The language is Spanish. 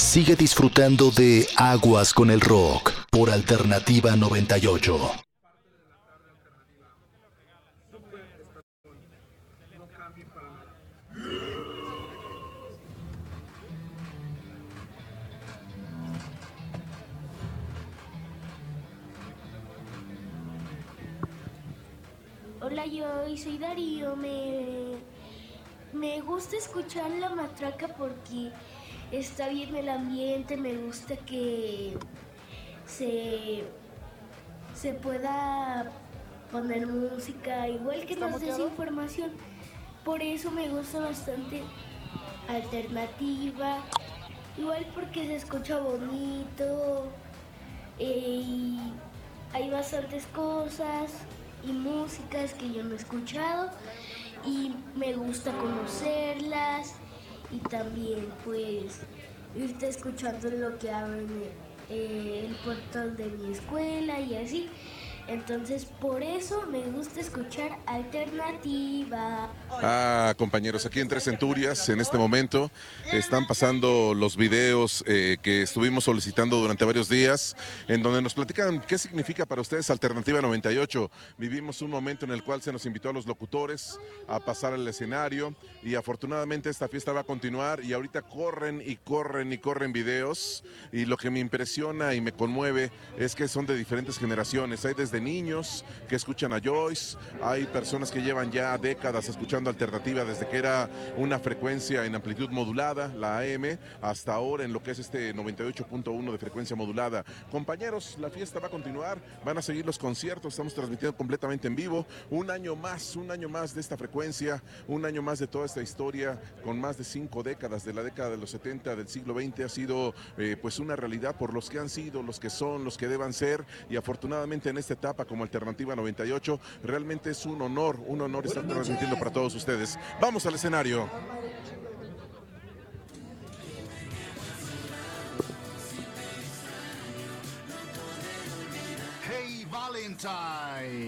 Sigue disfrutando de Aguas con el Rock por Alternativa 98. Hola, yo soy Darío. Me gusta escuchar la matraca porque está bien el ambiente. Me gusta que se pueda poner música, igual que nos des información. Por eso me gusta bastante Alternativa, igual porque se escucha bonito y hay bastantes cosas y músicas que yo no he escuchado y me gusta conocerlas y también pues irte escuchando lo que abren el portal de mi escuela y así. Entonces por eso me gusta escuchar Alternativa. Compañeros, aquí en Tres Centurias, en este momento, están pasando los videos que estuvimos solicitando durante varios días, en donde nos platican qué significa para ustedes Alternativa 98. Vivimos un momento en el cual se nos invitó a los locutores a pasar al escenario y afortunadamente esta fiesta va a continuar y ahorita corren y corren y corren videos y lo que me impresiona y me conmueve es que son de diferentes generaciones. Hay desde niños que escuchan a Joyce, hay personas que llevan ya décadas escuchando Alternativa desde que era una frecuencia en amplitud modulada, la AM, hasta ahora en lo que es este 98.1 de frecuencia modulada. Compañeros, la fiesta va a continuar, van a seguir los conciertos, estamos transmitiendo completamente en vivo, un año más de esta frecuencia, un año más de toda esta historia, con más de 5 décadas, de la década de los 70 del siglo XX, ha sido pues una realidad por los que han sido, los que son, los que deban ser, y afortunadamente en esta etapa como Alternativa 98, realmente es un honor estar transmitiendo para todos ustedes. Vamos al escenario. Hey Valentine.